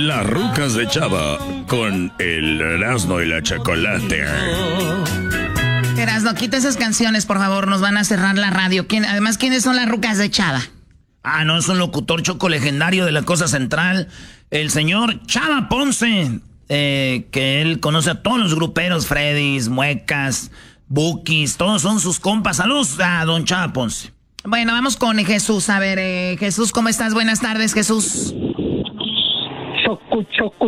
Las rucas de Chava con el Erasmo y la Chocolate. Erasmo, quita esas canciones, por favor, nos van a cerrar la radio. Además, ¿quiénes son las rucas de Chava? No, es un locutor choco legendario de la Cosa Central, el señor Chava Ponce, que él conoce a todos los gruperos, Freddys, Muecas, Bukis, todos son sus compas. Saludos a don Chava Ponce. Bueno, vamos con Jesús. A ver, Jesús, ¿cómo estás? Buenas tardes, Jesús. Choco.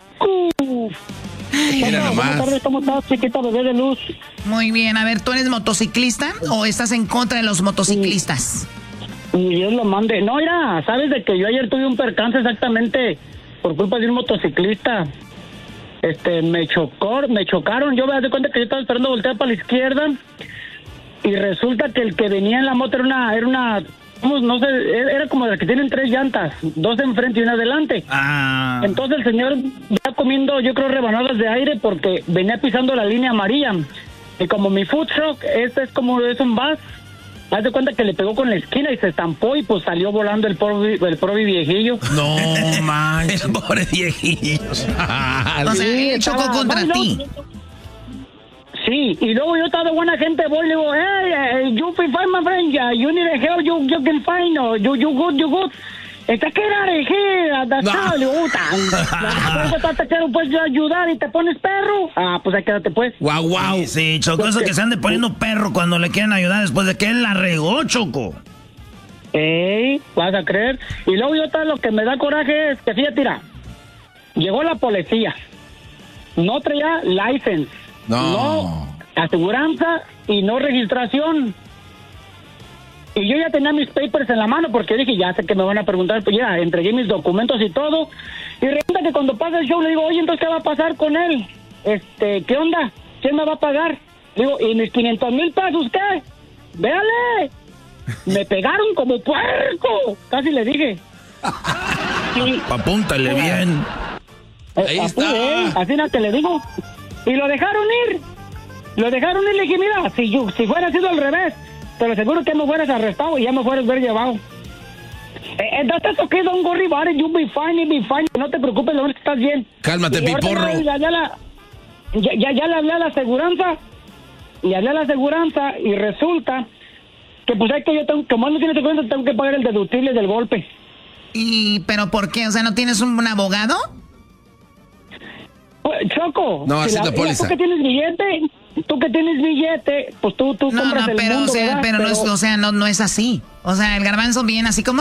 Mira nomás. Buenas tardes, ¿cómo estás, chiquita bebé de luz? Muy bien, a ver, ¿tú eres motociclista o estás en contra de los motociclistas? Y Dios lo mande. No, mira, sabes de que yo ayer tuve un percance exactamente por culpa de un motociclista. Me chocaron. Yo me di cuenta que yo estaba esperando voltear para la izquierda y resulta que el que venía en la moto era una no sé, era como de las que tienen 3 llantas, 2 enfrente y una adelante. Entonces el señor ya comiendo, yo creo, rebanadas de aire porque venía pisando la línea amarilla. Y como mi food truck, es un bus, haz de cuenta que le pegó con la esquina y se estampó y pues salió volando el pobre viejillo. No manches, el pobre viejillo. O sea, él chocó contra ti. Sí, y luego yo estaba de buena gente, voy y le digo, hey, you feel fine, my friend, you need help, you can find, you good. Está que era here, le digo, te quiero pues ayudar y te pones perro. Pues ahí quédate pues. Wow. Sí, Choco, eso que se ande poniendo perro cuando le quieren ayudar después de que él la regó, Choco. Vas a creer. Y luego yo lo que me da coraje es que fíjate, llegó la policía, no traía license. No aseguranza y no registración. Y yo ya tenía mis papers en la mano porque dije, ya sé que me van a preguntar, pues ya entregué mis documentos y todo. Y resulta que cuando pasa el show le digo, oye, entonces, ¿qué va a pasar con él? ¿Qué onda? ¿Quién me va a pagar? Digo, ¿y mis 500,000 pesos qué? ¡Véale! Me pegaron como puerco. Casi le dije. Sí. Apúntale bien. Ahí está. Así no te le digo. Y lo dejaron ir. Le dije, mira, si fuera sido al revés, te lo aseguro que me fueras arrestado y ya me fueras ver llevado. That's okay, don't worry about it, you'll be fine. No te preocupes, lo que estás bien. Cálmate, piporro. Ya le hablé a la aseguranza. Y resulta que pues es que yo tengo, como no tiene seguridad, tengo que pagar el deductible del golpe. ¿Pero por qué? O sea, ¿no tienes un abogado? Choco, no, así es la póliza. Tú que tienes billete, pues tú compras el mundo, pero no es así. O sea, el garbanzo viene así como